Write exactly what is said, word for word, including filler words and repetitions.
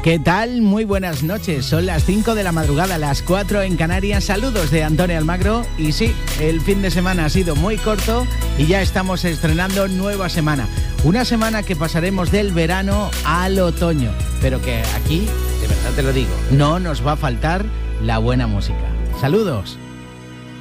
¿Qué tal? Muy buenas noches. Son las cinco de la madrugada, las cuatro en Canarias. Saludos de Antonio Almagro. Y sí, el fin de semana ha sido muy corto y ya estamos estrenando nueva semana. Una semana que pasaremos del verano al otoño. Pero que aquí, de verdad te lo digo, no nos va a faltar la buena música. Saludos.